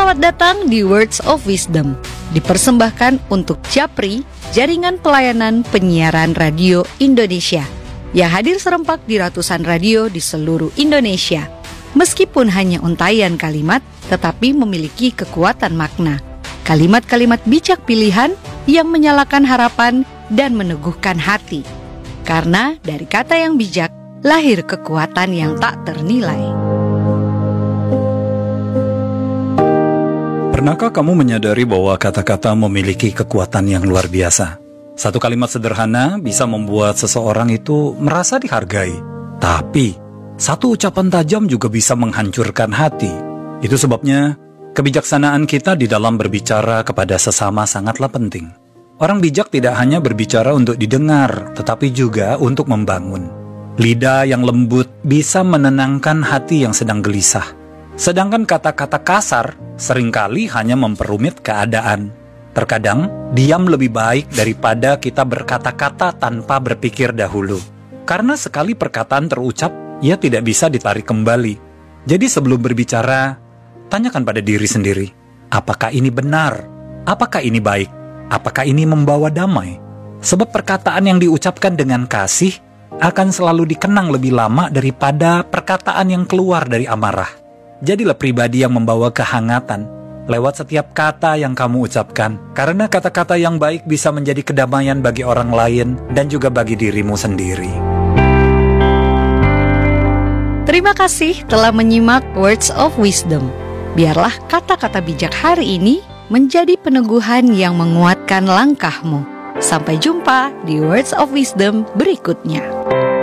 Selamat datang di Words of Wisdom, dipersembahkan untuk Japri, Jaringan Pelayanan Penyiaran Radio Indonesia, yang hadir serempak di ratusan radio di seluruh Indonesia. Meskipun hanya untayan kalimat, tetapi memiliki kekuatan makna. Kalimat-kalimat bijak pilihan yang menyalakan harapan dan meneguhkan hati. Karena dari kata yang bijak, lahir kekuatan yang tak ternilai. Pernahkah kamu menyadari bahwa kata-kata memiliki kekuatan yang luar biasa? Satu kalimat sederhana bisa membuat seseorang itu merasa dihargai. Tapi, satu ucapan tajam juga bisa menghancurkan hati. Itu sebabnya, kebijaksanaan kita di dalam berbicara kepada sesama sangatlah penting. Orang bijak tidak hanya berbicara untuk didengar, tetapi juga untuk membangun. Lidah yang lembut bisa menenangkan hati yang sedang gelisah. Sedangkan kata-kata kasar seringkali hanya memperumit keadaan. Terkadang, diam lebih baik daripada kita berkata-kata tanpa berpikir dahulu. Karena sekali perkataan terucap, ia tidak bisa ditarik kembali. Jadi sebelum berbicara, tanyakan pada diri sendiri, apakah ini benar? Apakah ini baik? Apakah ini membawa damai? Sebab perkataan yang diucapkan dengan kasih akan selalu dikenang lebih lama daripada perkataan yang keluar dari amarah. Jadilah pribadi yang membawa kehangatan lewat setiap kata yang kamu ucapkan. Karena kata-kata yang baik bisa menjadi kedamaian bagi orang lain dan juga bagi dirimu sendiri. Terima kasih telah menyimak Words of Wisdom. Biarlah kata-kata bijak hari ini menjadi peneguhan yang menguatkan langkahmu. Sampai jumpa di Words of Wisdom berikutnya.